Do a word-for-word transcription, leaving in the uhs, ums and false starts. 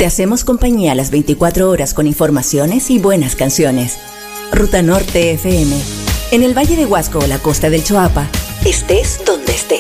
Te hacemos compañía a las veinticuatro horas con informaciones y buenas canciones. Ruta Norte F M. En el Valle de Huasco o la costa del Choapa, estés donde estés.